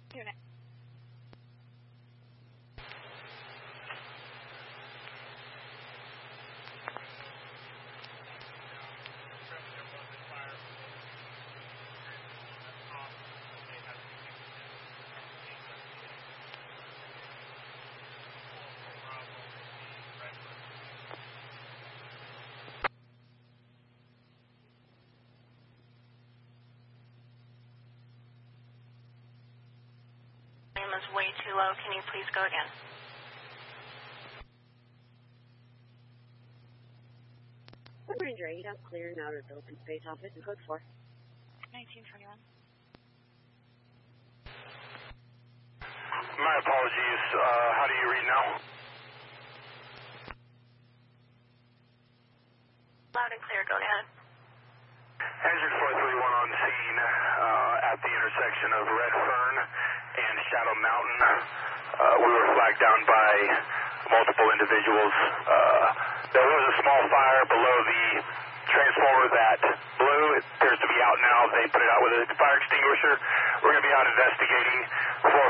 Unit. Volume is way too low. Can you please go again? Ranger 8, I'm clearing out of the open space office and code 4. 1921. My apologies. How do you read now? Loud and clear. Go ahead. Engine 431 on scene at the intersection of Red Fern and Shadow Mountain. We were flagged down by multiple individuals. There was a small fire below the transformer that blew. It appears to be out now. They put it out with a fire extinguisher. We're going to be out investigating for